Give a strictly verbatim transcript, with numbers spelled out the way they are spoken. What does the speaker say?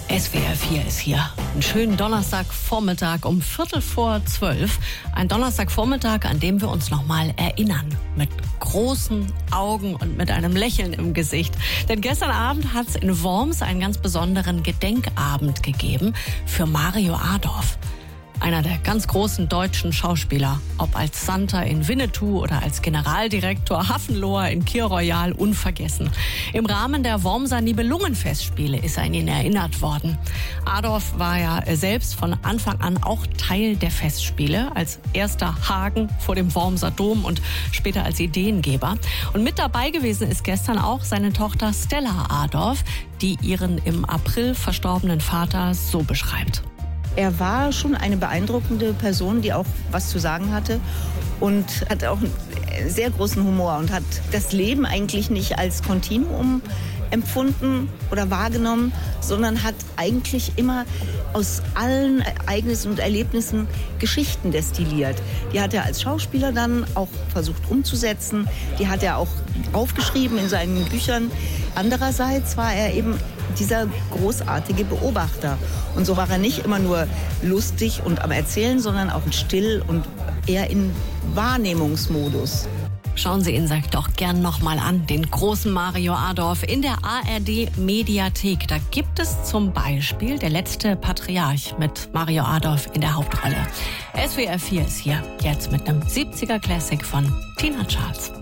S W R vier ist hier. Einen schönen Donnerstagvormittag um Viertel vor zwölf. Ein Donnerstagvormittag, an dem wir uns nochmal erinnern. Mit großen Augen und mit einem Lächeln im Gesicht. Denn gestern Abend hat es in Worms einen ganz besonderen Gedenkabend gegeben für Mario Adorf. Einer der ganz großen deutschen Schauspieler, ob als Santa in Winnetou oder als Generaldirektor Hafenloher in Kir Royal, unvergessen. Im Rahmen der Wormser Nibelungenfestspiele ist er an ihn erinnert worden. Adorf war ja selbst von Anfang an auch Teil der Festspiele, als erster Hagen vor dem Wormser Dom und später als Ideengeber. Und mit dabei gewesen ist gestern auch seine Tochter Stella Adorf, die ihren im April verstorbenen Vater so beschreibt. Er war schon eine beeindruckende Person, die auch was zu sagen hatte und hat auch einen sehr großen Humor und hat das Leben eigentlich nicht als Kontinuum empfunden oder wahrgenommen, sondern hat eigentlich immer aus allen Ereignissen und Erlebnissen Geschichten destilliert. Die hat er als Schauspieler dann auch versucht umzusetzen, die hat er auch aufgeschrieben in seinen Büchern. Andererseits war er eben dieser großartige Beobachter. Und so war er nicht immer nur lustig und am Erzählen, sondern auch still und eher in Wahrnehmungsmodus. Schauen Sie ihn sich doch gern nochmal an, den großen Mario Adorf in der A R D-Mediathek. Da gibt es zum Beispiel Der letzte Patriarch mit Mario Adorf in der Hauptrolle. S W R vier ist hier jetzt mit einem siebziger Classic von Tina Charles.